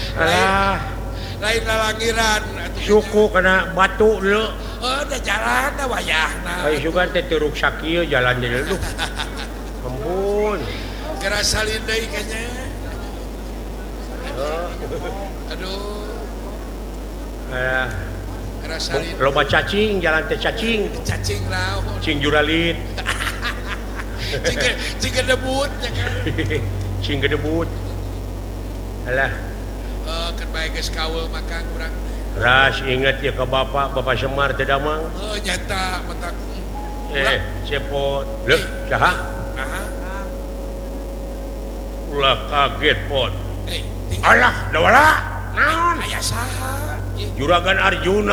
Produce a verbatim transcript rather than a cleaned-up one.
Alah, lain lalangiran suku kena batu dulu. oh ada jalan da wayahna Ayo juga teh teruk sakieu jalan di dulu. Ampun. kira salin deui kayaknya aduh Alah, kira salin loba cacing jalan teh cacing. cacing naon Cing juralit. cing cing debut ya kan Cing gedebut. Alah, eh kan bae geus kaul makan urang ras inget ya ke bapak, Bapak Semar teh damang. oh nyata matak Eh, cepot. Leuh, saha? aha Ulah kaget pot. eh tinggal Alah, da wala. Naon? aya saha Juragan Arjuna.